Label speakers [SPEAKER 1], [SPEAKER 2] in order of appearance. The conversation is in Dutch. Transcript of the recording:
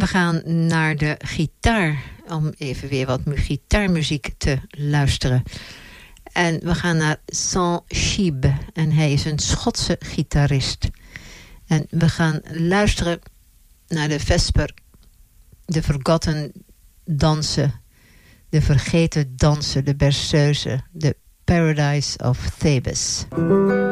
[SPEAKER 1] gaan naar de gitaar, om even weer wat gitaarmuziek te luisteren. En we gaan naar Saint-Chibe. En hij is een Schotse gitarist. En we gaan luisteren naar de Vesper, de Forgotten dansen, de vergeten dansen, de berceuse, de Paradise of Thebes.